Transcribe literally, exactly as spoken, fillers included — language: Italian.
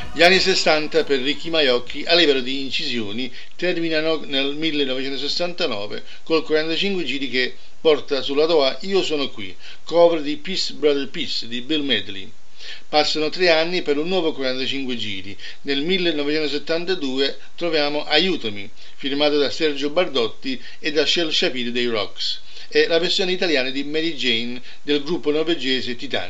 Gli anni sessanta per Ricky Maiocchi a livello di incisioni terminano nel millenovecentosessantanove col quarantacinque giri che porta sul lato A Io sono qui, cover di Peace Brother Peace di Bill Medley. Passano tre anni per un nuovo quarantacinque giri. Nel millenovecentosettantadue troviamo Aiutami, firmato da Sergio Bardotti e da Shel Shapiro dei Rocks, e la versione italiana di Mary Jane del gruppo norvegese Titanic.